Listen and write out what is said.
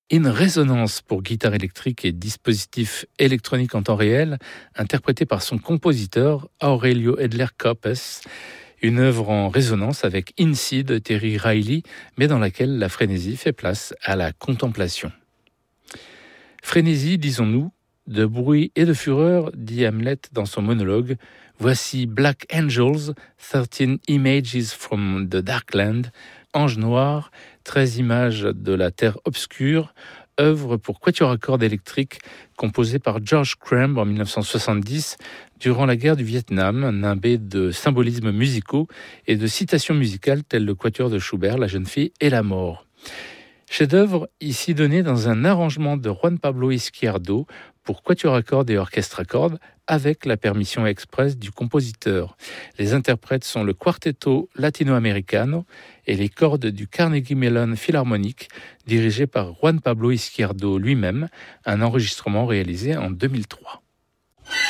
In Résonance pour guitare électrique et dispositifs électroniques en temps réel, interprété par son compositeur Aurelio Edler Copes, une œuvre en résonance avec INSEE de Terry Riley, mais dans laquelle la frénésie fait place à la contemplation. Frénésie, disons-nous, de bruit et de fureur, dit Hamlet dans son monologue. Voici Black Angels, 13 Images from the Darkland, Anges noirs, 13 images de la terre obscure, œuvre pour quatuor à cordes électriques composée par George Crumb en 1970 durant la guerre du Vietnam, nimbée de symbolismes musicaux et de citations musicales telles le quatuor de Schubert, La jeune fille et la mort. Chef-d'œuvre ici donné dans un arrangement de Juan Pablo Izquierdo pour quatuor à cordes et orchestre à cordes avec la permission express du compositeur. Les interprètes sont le Quartetto Latino-Americano et les cordes du Carnegie Mellon Philharmonic dirigé par Juan Pablo Izquierdo lui-même, un enregistrement réalisé en 2003.